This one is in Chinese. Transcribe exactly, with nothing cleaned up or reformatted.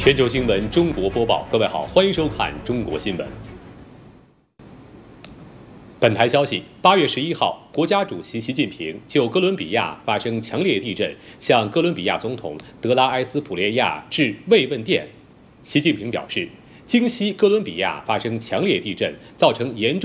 全球新闻中国播报，各位好，欢迎收看中国新闻。本台消息，八月十一号，国家主席习近平就哥伦比亚发生强烈地震，向哥伦比亚总统德拉埃斯普列亚致慰问电。习近平表示，经西哥伦比亚发生强烈地震，造成严重